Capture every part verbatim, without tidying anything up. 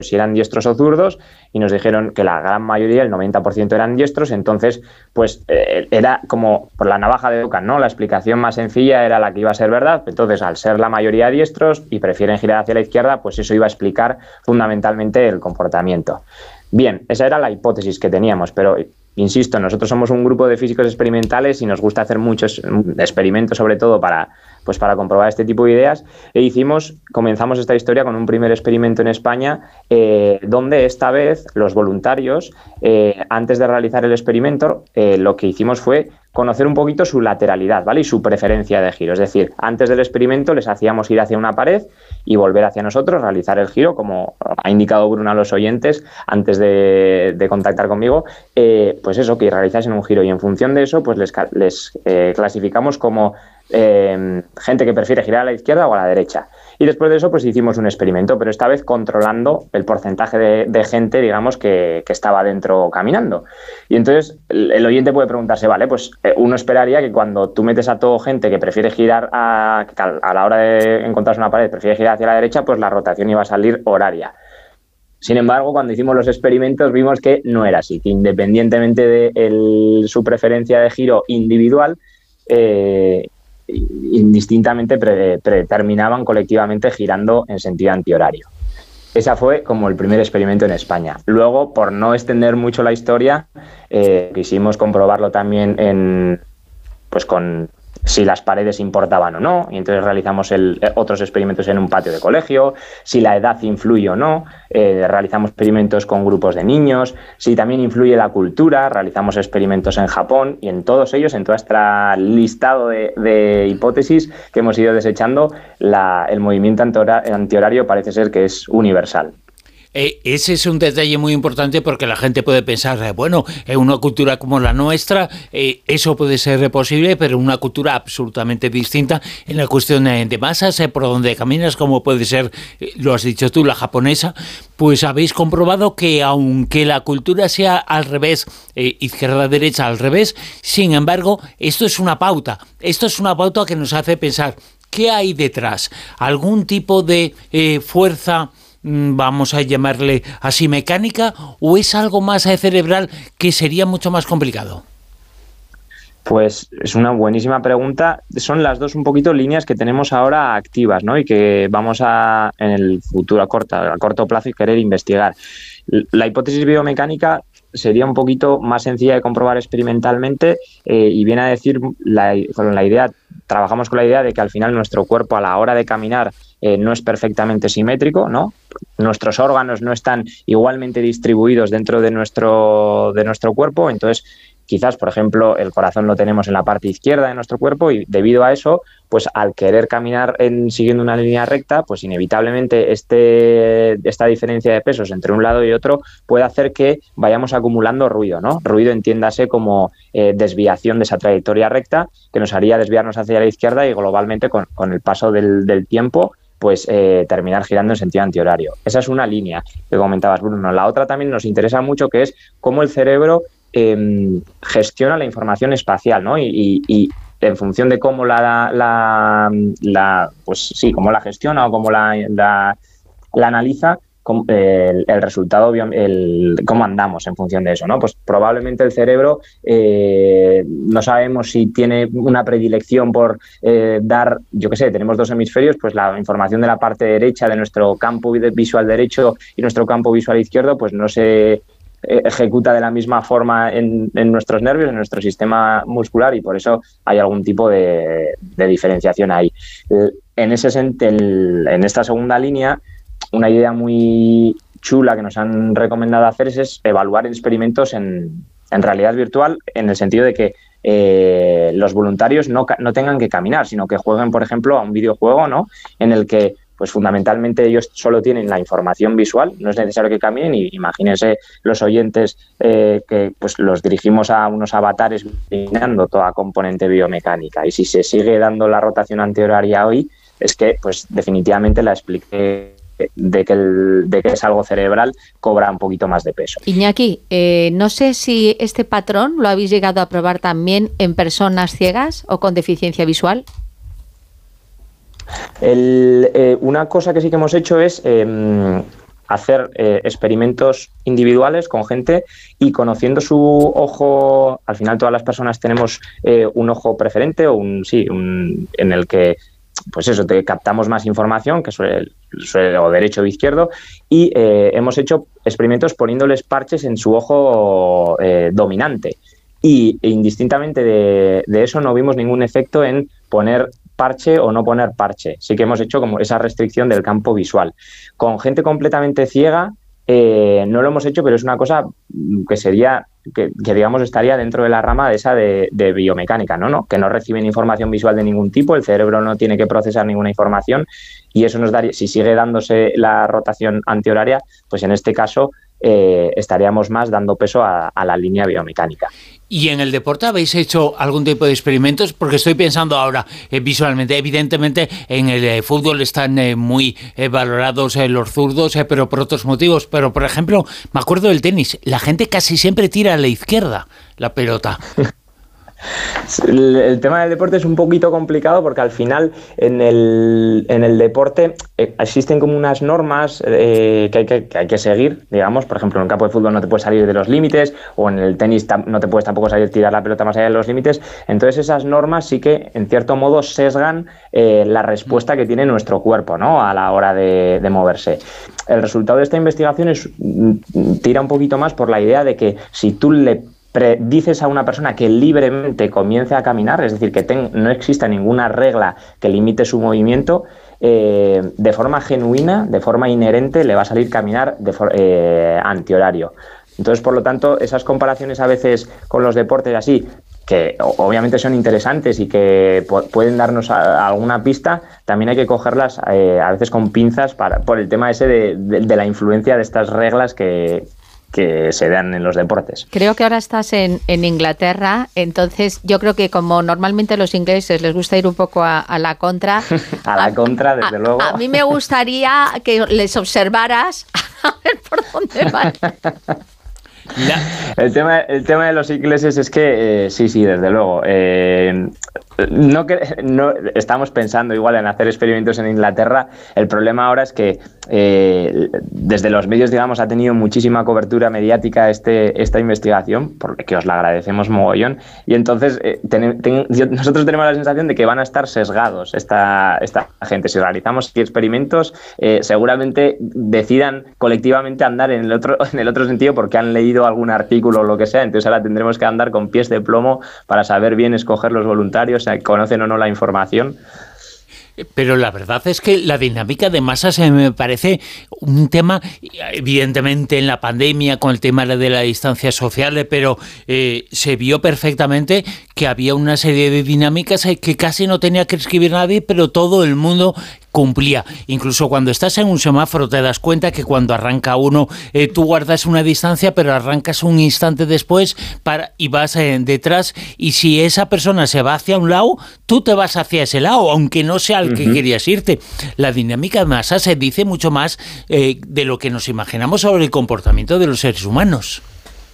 si eran diestros o zurdos, y nos dijeron que la gran mayoría, el noventa por ciento, eran diestros. Entonces, pues eh, era como por la navaja de Ockham, ¿no? La explicación más sencilla era la que iba a ser verdad. Entonces, al ser la mayoría diestros y prefieren girar hacia la izquierda, pues eso iba a explicar fundamentalmente el comportamiento. Bien, esa era la hipótesis que teníamos, pero insisto, nosotros somos un grupo de físicos experimentales y nos gusta hacer muchos experimentos, sobre todo para, pues para comprobar este tipo de ideas. E hicimos, comenzamos esta historia con un primer experimento en España, eh, donde esta vez los voluntarios, eh, antes de realizar el experimento, eh, lo que hicimos fue conocer un poquito su lateralidad, ¿vale? Y su preferencia de giro. Es decir, antes del experimento les hacíamos ir hacia una pared y volver hacia nosotros, realizar el giro, como ha indicado Bruno a los oyentes antes de, de contactar conmigo, eh, pues eso, que realizasen un giro, y en función de eso, pues les, les eh, clasificamos como eh, gente que prefiere girar a la izquierda o a la derecha. Y después de eso, pues hicimos un experimento, pero esta vez controlando el porcentaje de, de gente, digamos, que, que estaba dentro caminando. Y entonces el, el oyente puede preguntarse, vale, pues eh, uno esperaría que cuando tú metes a todo gente que prefiere girar a, que a la hora de encontrarse una pared, prefiere girar hacia la derecha, pues la rotación iba a salir horaria. Sin embargo, cuando hicimos los experimentos vimos que no era así, que independientemente de el, su preferencia de giro individual, eh, indistintamente pre, predeterminaban colectivamente girando en sentido antihorario. Ese fue como el primer experimento en España. Luego, por no extender mucho la historia, eh, quisimos comprobarlo también en, pues con si las paredes importaban o no, y entonces realizamos el, otros experimentos en un patio de colegio, si la edad influye o no, eh, realizamos experimentos con grupos de niños, si también influye la cultura, realizamos experimentos en Japón, y en todos ellos, en todo este listado de, de hipótesis que hemos ido desechando, la, el movimiento antihorario parece ser que es universal. Eh, ese es un detalle muy importante, porque la gente puede pensar, eh, bueno, en una cultura como la nuestra, eh, eso puede ser posible, pero en una cultura absolutamente distinta, en la cuestión eh, de masas, eh, por donde caminas, como puede ser, eh, lo has dicho tú, la japonesa, pues habéis comprobado que aunque la cultura sea al revés, eh, izquierda-derecha al revés, sin embargo, esto es una pauta, esto es una pauta que nos hace pensar, ¿qué hay detrás? ¿Algún tipo de eh, fuerza, vamos a llamarle así, mecánica, o es algo más cerebral que sería mucho más complicado? Pues es una buenísima pregunta. Son las dos un poquito líneas que tenemos ahora activas, ¿no? Y que vamos a, en el futuro a corto, a corto plazo, y querer investigar. La hipótesis biomecánica sería un poquito más sencilla de comprobar experimentalmente, eh, y viene a decir, la, con la idea, trabajamos con la idea de que al final nuestro cuerpo a la hora de caminar eh, no es perfectamente simétrico, ¿no? Nuestros órganos no están igualmente distribuidos dentro de nuestro, de nuestro cuerpo, entonces quizás, por ejemplo, el corazón lo tenemos en la parte izquierda de nuestro cuerpo, y debido a eso, pues al querer caminar en, siguiendo una línea recta, pues inevitablemente este, esta diferencia de pesos entre un lado y otro puede hacer que vayamos acumulando ruido, ¿no? Ruido, entiéndase como eh, desviación de esa trayectoria recta, que nos haría desviarnos hacia la izquierda y globalmente con, con el paso del, del tiempo, pues eh, terminar girando en sentido antihorario. Esa es una línea que comentabas, Bruno. La otra también nos interesa mucho, que es cómo el cerebro eh, gestiona la información espacial, ¿no? Y, y, y en función de cómo la, la, la pues sí, cómo la gestiona o cómo la, la, la analiza, el, el resultado, el, cómo andamos en función de eso, ¿no? Pues probablemente el cerebro, eh, no sabemos si tiene una predilección por eh, dar, yo qué sé, tenemos dos hemisferios, pues la información de la parte derecha de nuestro campo visual derecho y nuestro campo visual izquierdo, pues no se ejecuta de la misma forma en, en nuestros nervios, en nuestro sistema muscular, y por eso hay algún tipo de, de diferenciación ahí. En, ese, en esta segunda línea, una idea muy chula que nos han recomendado hacer es, es evaluar experimentos en, en realidad virtual, en el sentido de que eh, los voluntarios no, no tengan que caminar, sino que jueguen, por ejemplo, a un videojuego, ¿no? En el que pues fundamentalmente ellos solo tienen la información visual, no es necesario que caminen, y imagínense los oyentes eh, que pues los dirigimos a unos avatares eliminando toda componente biomecánica, y si se sigue dando la rotación antihoraria hoy, es que pues definitivamente la expliqué de que, el, de que es algo cerebral, cobra un poquito más de peso. Iñaki, eh, no sé si este patrón lo habéis llegado a probar también en personas ciegas o con deficiencia visual. El, eh, una cosa que sí que hemos hecho es, eh, hacer eh, experimentos individuales con gente y conociendo su ojo. Al final todas las personas tenemos eh, un ojo preferente o un sí, un, en el que pues eso, te captamos más información, que suele, suele o derecho o izquierdo, y eh, hemos hecho experimentos poniéndoles parches en su ojo eh, dominante. Y indistintamente de, de eso no vimos ningún efecto en poner parche o no poner parche. Sí que hemos hecho como esa restricción del campo visual. Con gente completamente ciega eh, no lo hemos hecho, pero es una cosa que sería, que, que digamos estaría dentro de la rama de esa de, de biomecánica, ¿no? ¿no? Que no reciben información visual de ningún tipo, el cerebro no tiene que procesar ninguna información y eso nos daría, si sigue dándose la rotación antihoraria, pues en este caso eh, estaríamos más dando peso a, a la línea biomecánica. ¿Y en el deporte habéis hecho algún tipo de experimentos? Porque estoy pensando ahora eh, visualmente. Evidentemente, en el eh, fútbol están eh, muy eh, valorados eh, los zurdos, eh, pero por otros motivos. Pero, por ejemplo, me acuerdo del tenis. La gente casi siempre tira a la izquierda la pelota. El, el tema del deporte es un poquito complicado porque al final en el, en el deporte eh, existen como unas normas eh, que, hay que, que hay que seguir, digamos. Por ejemplo, en el campo de fútbol no te puedes salir de los límites o en el tenis tam, no te puedes tampoco salir a tirar la pelota más allá de los límites. Entonces esas normas sí que en cierto modo sesgan eh, la respuesta que tiene nuestro cuerpo, ¿no? A la hora de, de moverse. El resultado de esta investigación es, tira un poquito más por la idea de que si tú le dices a una persona que libremente comience a caminar, es decir, que ten, no exista ninguna regla que limite su movimiento, eh, de forma genuina, de forma inherente, le va a salir caminar de for, eh, antihorario. Entonces, por lo tanto, esas comparaciones a veces con los deportes así, que obviamente son interesantes y que pueden darnos a, a alguna pista, también hay que cogerlas eh, a veces con pinzas para, por el tema ese de, de, de la influencia de estas reglas que que se dan en los deportes. Creo que ahora estás en, en Inglaterra, entonces yo creo que como normalmente a los ingleses les gusta ir un poco a, a la contra. a la contra, desde a, luego. A mí me gustaría que les observaras a ver por dónde van. La... El tema, el tema de los ingleses es que, eh, sí, sí, desde luego. Eh, no, no estamos pensando igual en hacer experimentos en Inglaterra. El problema ahora es que eh, desde los medios, digamos, ha tenido muchísima cobertura mediática este, esta investigación, porque os la agradecemos mogollón. Y entonces eh, ten, ten, nosotros tenemos la sensación de que van a estar sesgados esta, esta gente. Si realizamos experimentos, eh, seguramente decidan colectivamente andar en el otro, en el otro sentido porque han leído algún artículo o lo que sea. Entonces ahora tendremos que andar con pies de plomo para saber bien escoger los voluntarios, conocen o no la información. Pero la verdad es que la dinámica de masas eh, me parece un tema, evidentemente en la pandemia con el tema de la distancia social, pero eh, se vio perfectamente que había una serie de dinámicas eh, que casi no tenía que escribir nadie, pero todo el mundo cumplía. Incluso cuando estás en un semáforo te das cuenta que cuando arranca uno eh, tú guardas una distancia, pero arrancas un instante después para, y vas eh, detrás, y si esa persona se va hacia un lado, tú te vas hacia ese lado, aunque no sea al que uh-huh. querías irte. La dinámica de masa se dice mucho más eh, de lo que nos imaginamos sobre el comportamiento de los seres humanos.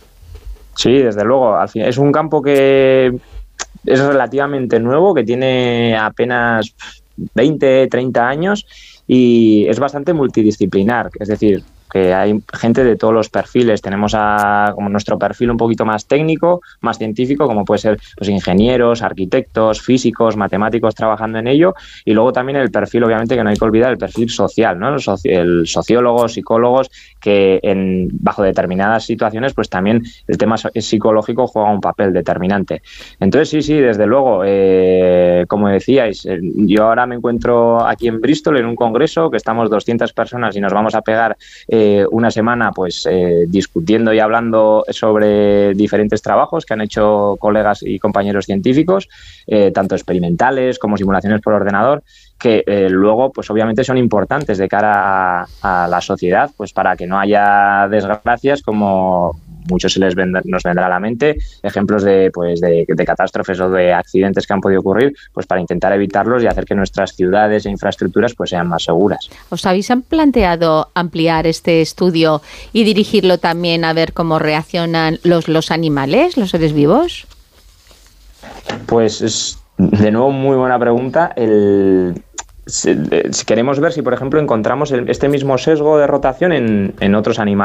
Sí, desde luego. Al fin, es un campo que es relativamente nuevo, que tiene apenas veinte, treinta años y es bastante multidisciplinar, es decir, que hay gente de todos los perfiles. Tenemos a, como nuestro perfil un poquito más técnico, más científico, como puede ser pues, ingenieros, arquitectos, físicos, matemáticos trabajando en ello, y luego también el perfil, obviamente, que no hay que olvidar, el perfil social, ¿no? El, soci- el sociólogos, psicólogos, que en, bajo determinadas situaciones, pues también el tema psicológico juega un papel determinante. Entonces, sí, sí, desde luego, eh, como decíais, eh, yo ahora me encuentro aquí en Bristol en un congreso, que estamos doscientas personas y nos vamos a pegar eh, una semana pues eh, discutiendo y hablando sobre diferentes trabajos que han hecho colegas y compañeros científicos, eh, tanto experimentales como simulaciones por ordenador, que eh, luego pues obviamente son importantes de cara a, a la sociedad, pues para que no haya desgracias como muchos se les vendrá, nos vendrá a la mente, ejemplos de, pues, de, de catástrofes o de accidentes que han podido ocurrir, pues para intentar evitarlos y hacer que nuestras ciudades e infraestructuras pues sean más seguras. ¿Os habéis planteado ampliar este estudio y dirigirlo también a ver cómo reaccionan los, los animales, los seres vivos? Pues es de nuevo muy buena pregunta. El... si, si queremos ver si, por ejemplo, encontramos el, este mismo sesgo de rotación en, en otros animales.